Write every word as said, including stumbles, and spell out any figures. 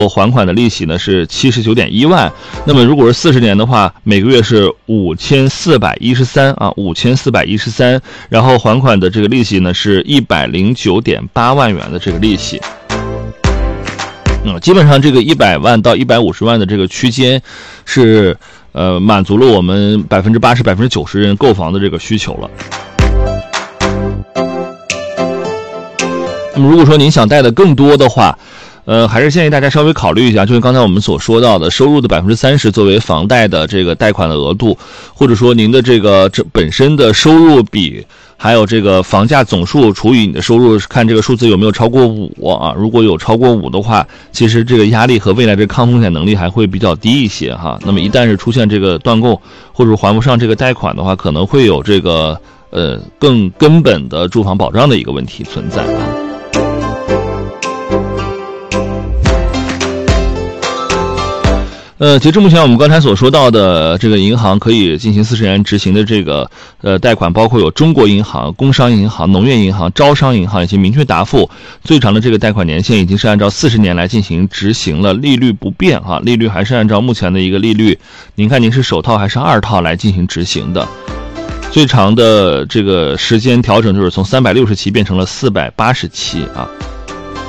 还款的利息呢是七十九点一万，那么如果是四十年的话，每个月是五千四百一十三啊，五千四百一十三，然后还款的这个利息呢是一百零九点八万元的这个利息。嗯，基本上这个一百万到一百五十万的这个区间是呃满足了我们百分之八十、百分之九十人购房的这个需求了。那么如果说您想贷的更多的话，呃，还是建议大家稍微考虑一下，就是刚才我们所说到的收入的百分之三十作为房贷的这个贷款的额度，或者说您的这个这本身的收入比，还有这个房价总数除以你的收入，看这个数字有没有超过五啊。如果有超过五的话，其实这个压力和未来这抗风险能力还会比较低一些哈。那么一旦是出现这个断供或者还不上这个贷款的话，可能会有这个呃更根本的住房保障的一个问题存在啊。呃，截至目前我们刚才所说到的这个银行可以进行四十年执行的这个呃贷款，包括有中国银行、工商银行、农业银行、招商银行已经明确答复，最长的这个贷款年限已经是按照四十年来进行执行了，利率不变哈，利率还是按照目前的一个利率，您看您是首套还是二套来进行执行的。最长的这个时间调整就是从三百六十期变成了四百八十期啊。